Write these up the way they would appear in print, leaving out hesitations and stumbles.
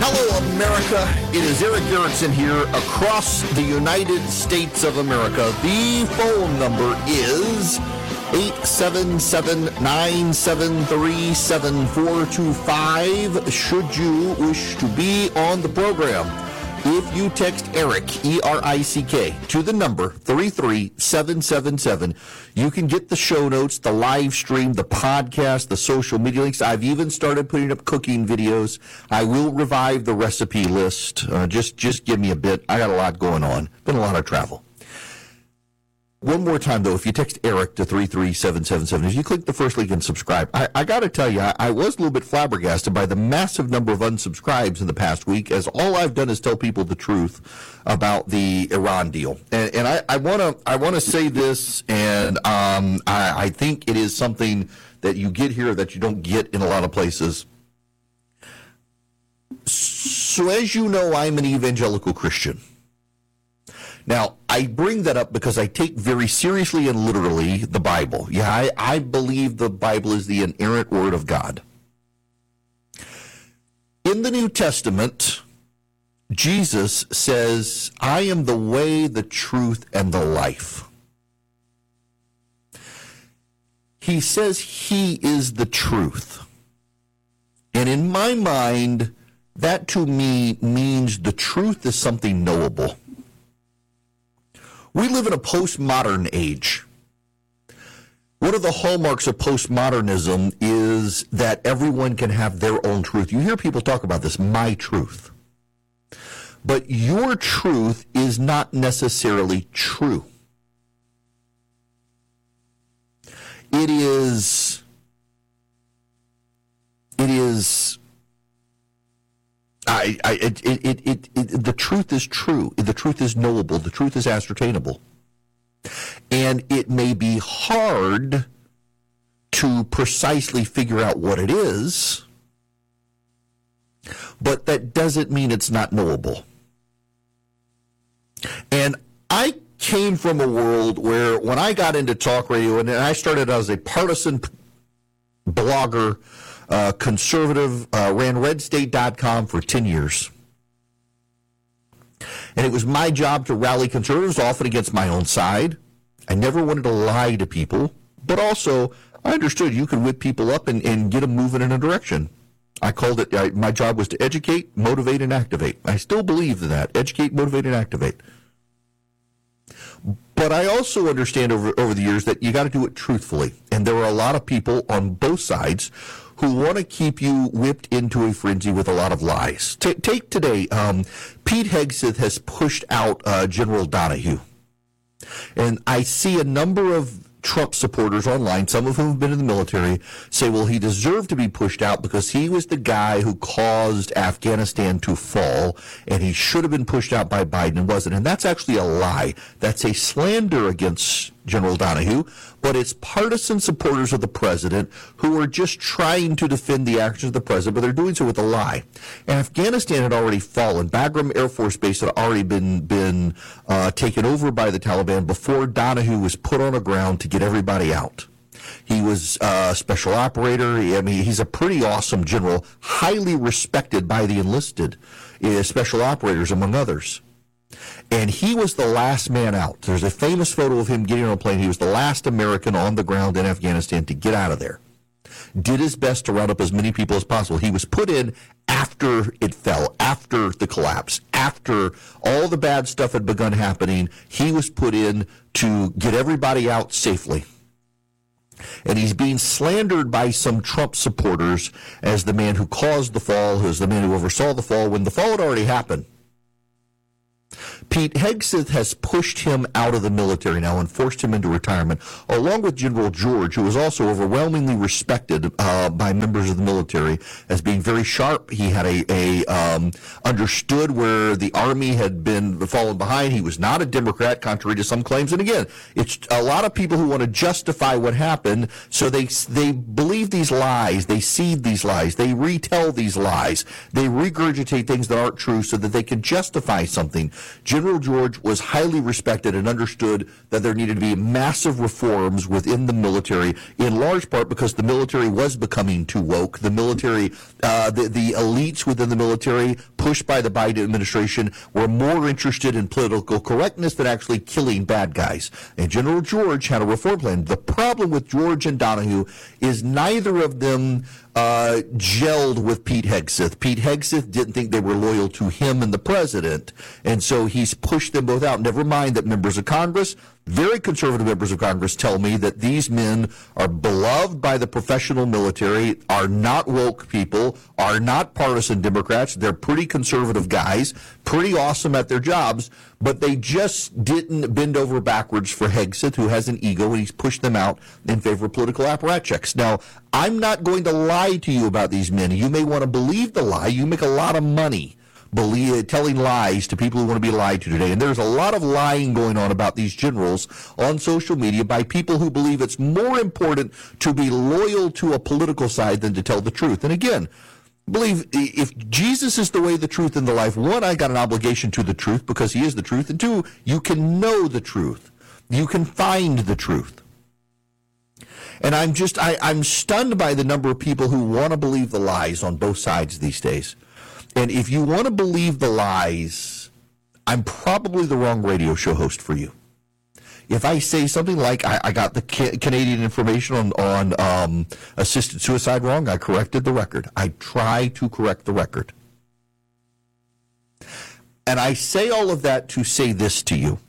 Hello, America. It is Eric Gerritsen here across the United States of America. The phone number is 877-973-7425 should you wish to be on the program. If you text ERIC, E-R-I-C-K, to the number 33777, you can get the show notes, the live stream, the podcast, the social media links. I've even started putting up cooking videos. I will revive the recipe list. Just give me a bit. I got a lot going on. Been a lot of travel. One more time, though, if you text ERIC to 33777, if you click the first link and subscribe, I got to tell you, I was a little bit flabbergasted by the massive number of unsubscribes in the past week, as all I've done is tell people the truth about the Iran deal. And I want to say this, and I think it is something that you get here that you don't get in a lot of places. So as you know, I'm an evangelical Christian. Now, I bring that up because I take very seriously and literally the Bible. Yeah, I believe the Bible is the inerrant word of God. In the New Testament, Jesus says, I am the way, the truth, and the life. He says he is the truth. And in my mind, that to me means the truth is something knowable. We live in a postmodern age. One of the hallmarks of postmodernism is that everyone can have their own truth. You hear people talk about this, my truth. But your truth is not necessarily true. The truth is true. The truth is knowable. The truth is ascertainable. And it may be hard to precisely figure out what it is, but that doesn't mean it's not knowable. And I came from a world where when I got into talk radio, and I started as a partisan blogger, conservative, ran redstate.com for 10 years. And it was my job to rally conservatives, often against my own side. I never wanted to lie to people, but also I understood you could whip people up and get them moving in a direction. I called it, my job was to educate, motivate, and activate. I still believe in that, educate, motivate, and activate. But I also understand over the years that you got to do it truthfully. And there are a lot of people on both sides who want to keep you whipped into a frenzy with a lot of lies. Take today, Pete Hegseth has pushed out General Donahue. And I see a number of Trump supporters online, some of whom have been in the military, say, well, he deserved to be pushed out because he was the guy who caused Afghanistan to fall, and he should have been pushed out by Biden and wasn't. And that's actually a lie. That's a slander against General Donahue, but it's partisan supporters of the president who are just trying to defend the actions of the president, but they're doing so with a lie. Afghanistan had already fallen. Bagram Air Force Base had already been taken over by the Taliban before Donahue was put on the ground to get everybody out. He was a special operator. He's a pretty awesome general, highly respected by the enlisted special operators, among others. And he was the last man out. There's a famous photo of him getting on a plane. He was the last American on the ground in Afghanistan to get out of there. Did his best to round up as many people as possible. He was put in after it fell, after the collapse, after all the bad stuff had begun happening. He was put in to get everybody out safely. And he's being slandered by some Trump supporters as the man who caused the fall, as the man who oversaw the fall, when the fall had already happened. Pete Hegseth has pushed him out of the military now and forced him into retirement, along with General George, who is also overwhelmingly respected by members of the military as being very sharp. He had understood where the Army had been fallen behind. He was not a Democrat, contrary to some claims. And again, it's a lot of people who want to justify what happened, so they believe these lies, they seed these lies, they retell these lies, they regurgitate things that aren't true so that they can justify something. General General George was highly respected and understood that there needed to be massive reforms within the military, in large part because the military was becoming too woke. The military, the elites within the military, pushed by the Biden administration, were more interested in political correctness than actually killing bad guys. And General George had a reform plan. The problem with George and Donahue is neither of them gelled with Pete Hegseth. Pete Hegseth didn't think they were loyal to him and the president, and so he's pushed them both out. Never mind that members of Congress, very conservative members of Congress, tell me that these men are beloved by the professional military, are not woke people, are not partisan Democrats. They're pretty conservative guys, pretty awesome at their jobs, but they just didn't bend over backwards for Hegseth, who has an ego, and he's pushed them out in favor of political apparatchiks. Now, I'm not going to lie to you about these men. You may want to believe the lie. You make a lot of money telling lies to people who want to be lied to today. And there's a lot of lying going on about these generals on social media by people who believe it's more important to be loyal to a political side than to tell the truth. And again, believe if Jesus is the way, the truth, and the life, one, I got an obligation to the truth because he is the truth, and two, you can know the truth. You can find the truth. And I'm stunned by the number of people who want to believe the lies on both sides these days. And if you want to believe the lies, I'm probably the wrong radio show host for you. If I say something like I got the Canadian information on assisted suicide wrong, I corrected the record. I try to correct the record. And I say all of that to say this to you.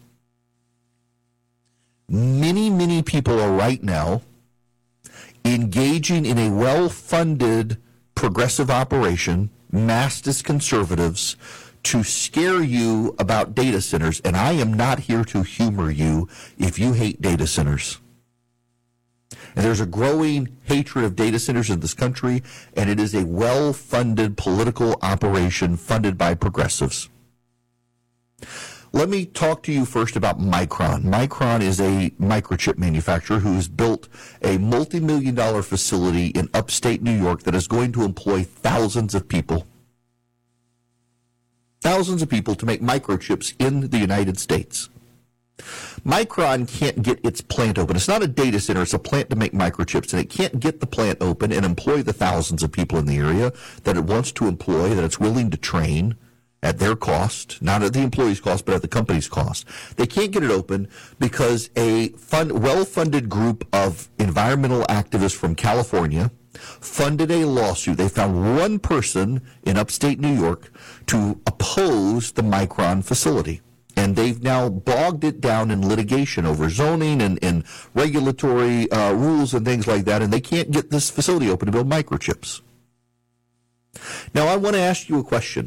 Many, many people are right now engaging in a well-funded progressive operation, masked as conservatives, to scare you about data centers. And I am not here to humor you if you hate data centers. And there's a growing hatred of data centers in this country, and it is a well-funded political operation funded by progressives. Let me talk to you first about Micron. Micron is a microchip manufacturer who has built a multi-million-dollar facility in upstate New York that is going to employ thousands of people. Thousands of people to make microchips in the United States. Micron can't get its plant open. It's not a data center. It's a plant to make microchips, and it can't get the plant open and employ the thousands of people in the area that it wants to employ, that it's willing to train at their cost, not at the employee's cost, but at the company's cost. They can't get it open because a well-funded group of environmental activists from California funded a lawsuit. They found one person in upstate New York to oppose the Micron facility. And they've now bogged it down in litigation over zoning and regulatory rules and things like that, and they can't get this facility open to build microchips. Now, I want to ask you a question.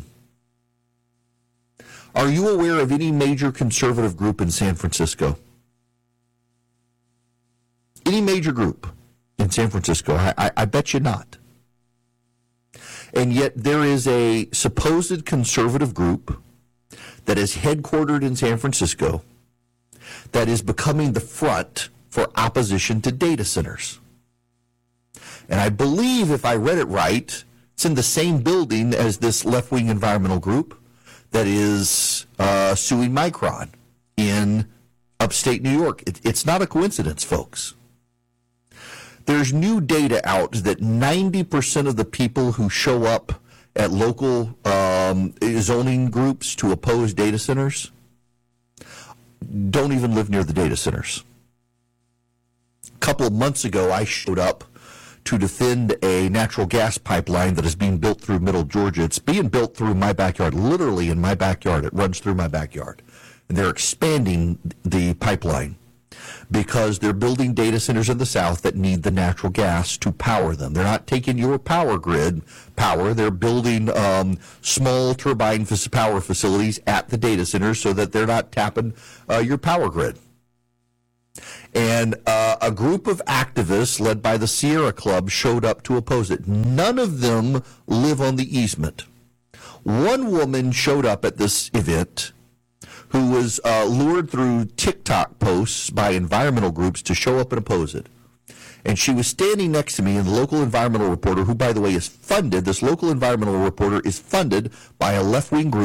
Are you aware of any major conservative group in San Francisco? Any major group in San Francisco? I bet you not. And yet there is a supposed conservative group that is headquartered in San Francisco that is becoming the front for opposition to data centers. And I believe, if I read it right, it's in the same building as this left-wing environmental group that is suing Micron in upstate New York. It's not a coincidence, folks. There's new data out that 90% of the people who show up at local zoning groups to oppose data centers don't even live near the data centers. A couple of months ago, I showed up to defend a natural gas pipeline that is being built through Middle Georgia. It's being built through my backyard, literally in my backyard. It runs through my backyard. And they're expanding the pipeline because they're building data centers in the south that need the natural gas to power them. They're not taking your power grid power. They're building small turbine power facilities at the data centers so that they're not tapping your power grid. And a group of activists led by the Sierra Club showed up to oppose it. None of them live on the easement. One woman showed up at this event who was lured through TikTok posts by environmental groups to show up and oppose it. And she was standing next to me, and the local environmental reporter, who, by the way, is funded, this local environmental reporter is funded by a left-wing group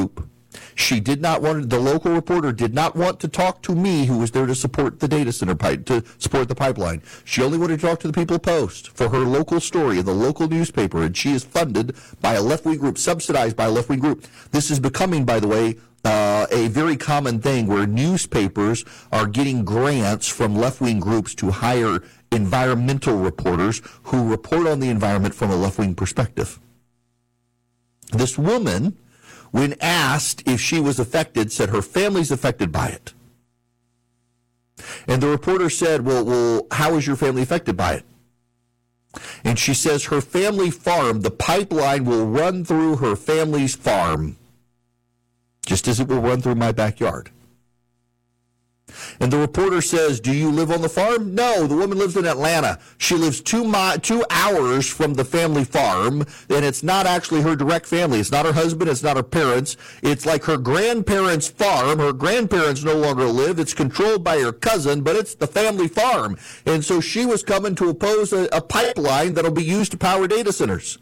She did not want, the local reporter did not want to talk to me, who was there to support the data center to support the pipeline. She only wanted to talk to the people of Post for her local story in the local newspaper, and she is funded by a left-wing group, subsidized by a left-wing group. This is becoming, by the way, a very common thing where newspapers are getting grants from left-wing groups to hire environmental reporters who report on the environment from a left-wing perspective. This woman, when asked if she was affected, said her family's affected by it. And the reporter said, well, how is your family affected by it? And she says her family farm, the pipeline will run through her family's farm, just as it will run through my backyard. And the reporter says, do you live on the farm? No, the woman lives in Atlanta. She lives 2 hours from the family farm, and it's not actually her direct family. It's not her husband. It's not her parents. It's like her grandparents' farm. Her grandparents no longer live. It's controlled by her cousin, but it's the family farm. And so she was coming to oppose a pipeline that will be used to power data centers.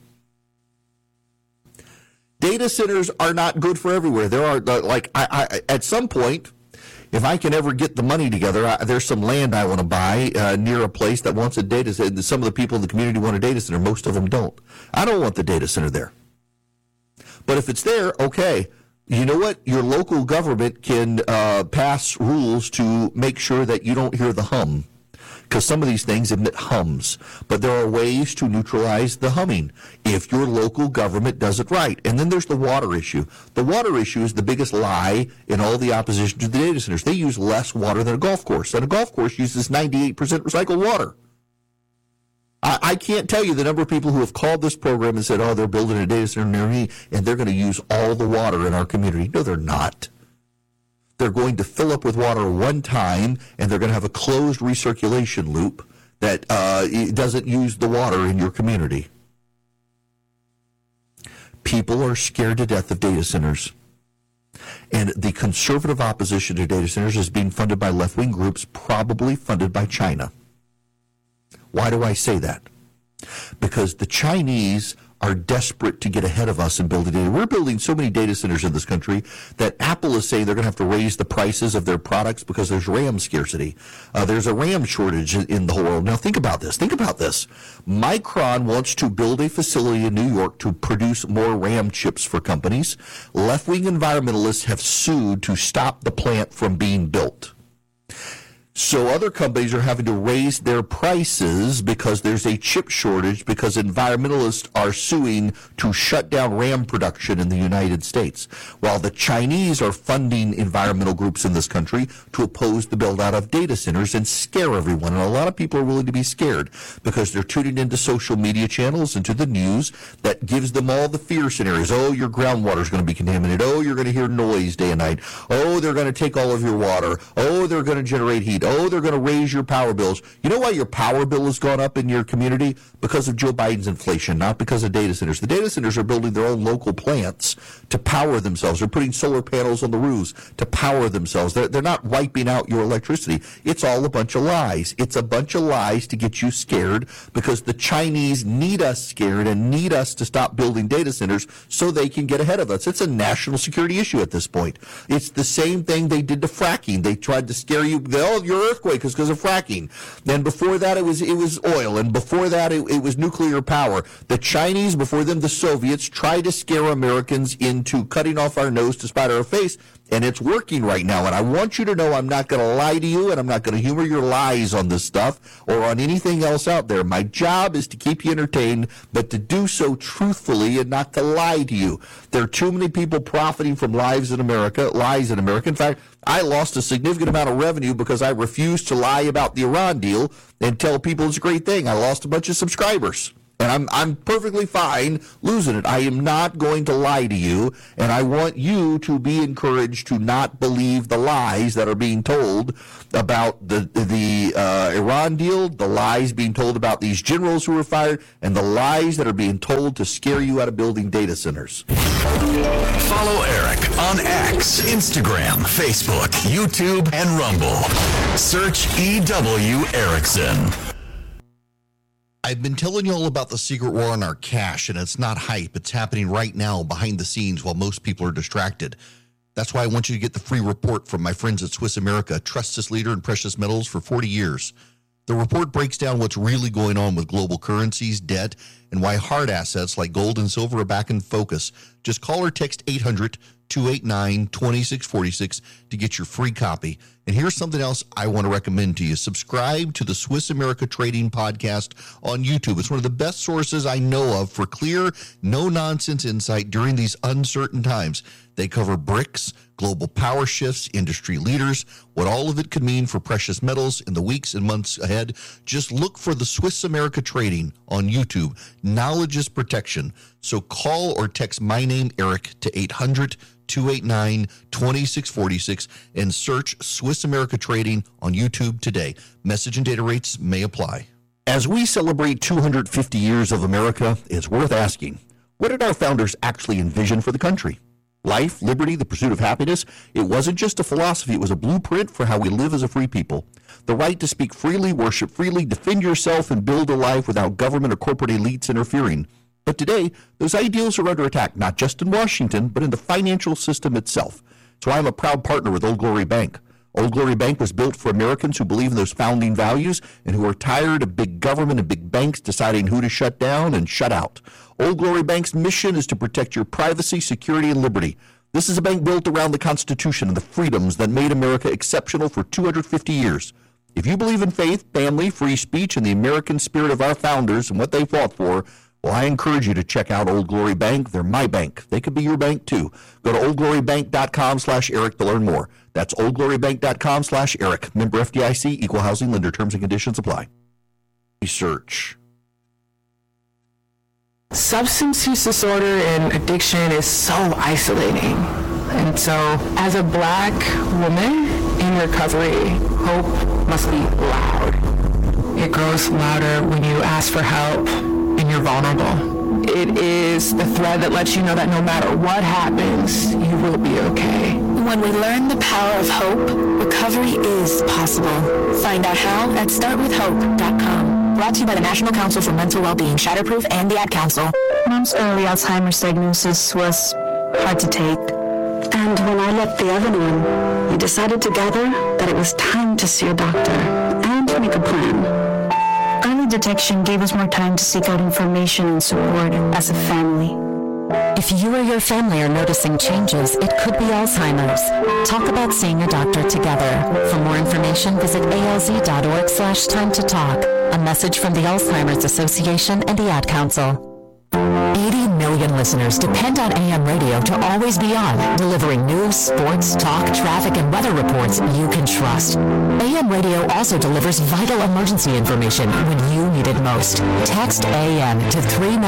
Data centers are not good for everywhere. There are, at some point, if I can ever get the money together, there's some land I want to buy near a place that wants a data center. Some of the people in the community want a data center. Most of them don't. I don't want the data center there. But if it's there, okay. You know what? Your local government can pass rules to make sure that you don't hear the hum. Because some of these things emit hums. But there are ways to neutralize the humming if your local government does it right. And then there's the water issue. The water issue is the biggest lie in all the opposition to the data centers. They use less water than a golf course. And a golf course uses 98% recycled water. I can't tell you the number of people who have called this program and said, oh, they're building a data center near me, and they're going to use all the water in our community. No, they're not. They're going to fill up with water one time, and they're going to have a closed recirculation loop that doesn't use the water in your community. People are scared to death of data centers. And the conservative opposition to data centers is being funded by left-wing groups, probably funded by China. Why do I say that? Because the Chinese are desperate to get ahead of us and build a data. We're building so many data centers in this country that Apple is saying they're going to have to raise the prices of their products because there's RAM scarcity. There's a RAM shortage in the whole world. Now think about this. Micron wants to build a facility in New York to produce more RAM chips for companies. Left-wing environmentalists have sued to stop the plant from being built. So other companies are having to raise their prices because there's a chip shortage, because environmentalists are suing to shut down RAM production in the United States, while the Chinese are funding environmental groups in this country to oppose the build-out of data centers and scare everyone. And a lot of people are willing to be scared because they're tuning into social media channels and to the news that gives them all the fear scenarios. Oh, your groundwater is going to be contaminated. Oh, you're going to hear noise day and night. Oh, they're going to take all of your water. Oh, they're going to generate heat. Oh, they're going to raise your power bills. You know why your power bill has gone up in your community? Because of Joe Biden's inflation, not because of data centers. The data centers are building their own local plants to power themselves. They're putting solar panels on the roofs to power themselves. They're not wiping out your electricity. It's all a bunch of lies. It's a bunch of lies to get you scared because the Chinese need us scared and need us to stop building data centers so they can get ahead of us. It's a national security issue at this point. It's the same thing they did to fracking. They tried to scare you. Oh, your earthquake is because of fracking. Then before that, it was oil. And before that, it was nuclear power. The Chinese, before them, the Soviets, tried to scare Americans into cutting off our nose to spite our face. And it's working right now. And I want you to know I'm not going to lie to you, and I'm not going to humor your lies on this stuff or on anything else out there. My job is to keep you entertained, but to do so truthfully and not to lie to you. There are too many people profiting from lies in America. In fact, I lost a significant amount of revenue because I refused to lie about the Iran deal and tell people it's a great thing. I lost a bunch of subscribers. And I'm perfectly fine losing it. I am not going to lie to you, and I want you to be encouraged to not believe the lies that are being told about the Iran deal, the lies being told about these generals who were fired, and the lies that are being told to scare you out of building data centers. Follow Eric on X, Instagram, Facebook, YouTube, and Rumble. Search E.W. Erickson. I've been telling you all about the secret war on our cash, and it's not hype. It's happening right now behind the scenes while most people are distracted. That's why I want you to get the free report from my friends at Swiss America, a trusted leader in precious metals for 40 years. The report breaks down what's really going on with global currencies, debt, and why hard assets like gold and silver are back in focus. Just call or text 800-289-2646 to get your free copy. And here's something else I want to recommend to you. Subscribe to the Swiss America Trading Podcast on YouTube. It's one of the best sources I know of for clear, no-nonsense insight during these uncertain times. They cover BRICS, global power shifts, industry leaders, what all of it could mean for precious metals in the weeks and months ahead. Just look for the Swiss America Trading on YouTube. Knowledge is protection. So call or text my name, Eric, to 800-289-2646 and search Swiss America Trading on YouTube today. Message and data rates may apply. As we celebrate 250 years of America, it's worth asking, what did our founders actually envision for the country? Life, liberty, the pursuit of happiness, it wasn't just a philosophy, it was a blueprint for how we live as a free people. The right to speak freely, worship freely, defend yourself, and build a life without government or corporate elites interfering. But today, those ideals are under attack, not just in Washington, but in the financial system itself. So I'm a proud partner with Old Glory Bank. Old Glory Bank was built for Americans who believe in those founding values and who are tired of big government and big banks deciding who to shut down and shut out. Old Glory Bank's mission is to protect your privacy, security, and liberty. This is a bank built around the Constitution and the freedoms that made America exceptional for 250 years. If you believe in faith, family, free speech, and the American spirit of our founders and what they fought for, well, I encourage you to check out Old Glory Bank. They're my bank. They could be your bank, too. Go to oldglorybank.com/Eric to learn more. That's oldglorybank.com/Eric. Member FDIC, equal housing lender. Terms and conditions apply. Research. Substance use disorder and addiction is so isolating. And so, as a Black woman in recovery, hope must be loud. It grows louder when you ask for help and you're vulnerable. It is the thread that lets you know that no matter what happens, you will be okay. When we learn the power of hope, recovery is possible. Find out how at startwithhope.com. Brought to you by the National Council for Mental Wellbeing, Shatterproof, and the Ad Council. Mom's early Alzheimer's diagnosis was hard to take. And when I left the other one, we decided together that it was time to see a doctor and make a plan. Early detection gave us more time to seek out information and support as a family. If you or your family are noticing changes, it could be Alzheimer's. Talk about seeing a doctor together. For more information, visit alz.org/time to talk. A message from the Alzheimer's Association and the Ad Council. 80 million listeners depend on AM radio to always be on, delivering news, sports, talk, traffic, and weather reports you can trust. AM radio also delivers vital emergency information when you need it most. Text AM to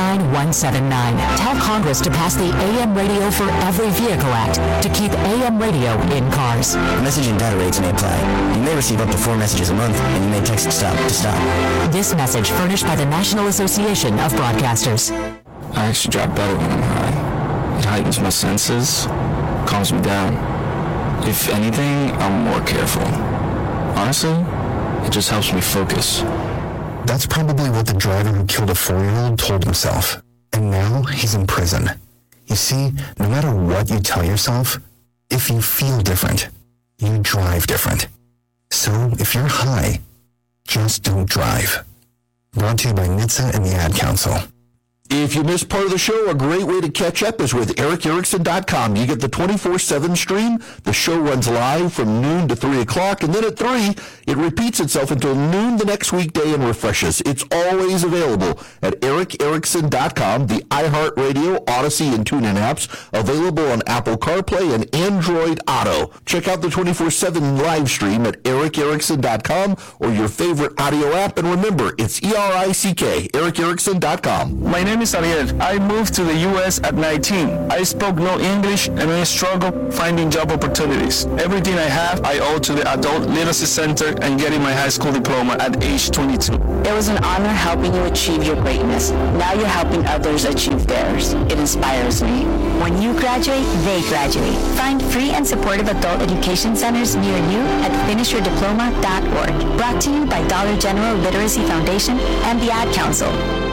39179. Tell Congress to pass the AM Radio for Every Vehicle Act to keep AM radio in cars. Message and data rates may apply. You may receive up to 4 messages a month, and you may text stop to stop. This message furnished by the National Association of Broadcasters. I actually drop better when I'm high. It heightens my senses, calms me down. If anything, I'm more careful. Honestly, it just helps me focus. That's probably what the driver who killed a 4-year-old told himself. And now he's in prison. You see, no matter what you tell yourself, if you feel different, you drive different. So if you're high, just don't drive. Brought to you by NHTSA and the Ad Council. If you missed part of the show, a great way to catch up is with ericerickson.com. You get the 24/7 stream. The show runs live from noon to 3 o'clock, and then at 3, it repeats itself until noon the next weekday and refreshes. It's always available at ericerickson.com, the iHeartRadio, Odyssey, and TuneIn apps, available on Apple CarPlay and Android Auto. Check out the 24/7 live stream at ericerickson.com or your favorite audio app, and remember, it's ERICK, ericerickson.com. My name is Ariel. I moved to the U.S. at 19. I spoke no English and I struggled finding job opportunities. Everything I have, I owe to the Adult Literacy Center and getting my high school diploma at age 22. It was an honor helping you achieve your greatness. Now you're helping others achieve theirs. It inspires me. When you graduate, they graduate. Find free and supportive adult education centers near you at finishyourdiploma.org. Brought to you by Dollar General Literacy Foundation and the Ad Council.